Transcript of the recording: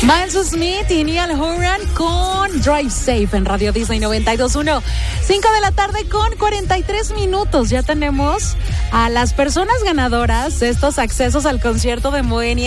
Miles Smith y Niall Horan con Drive Safe en Radio Disney 92.1. 5 de la tarde con 43 minutos. Ya tenemos a las personas ganadoras de estos accesos al concierto de Moenia.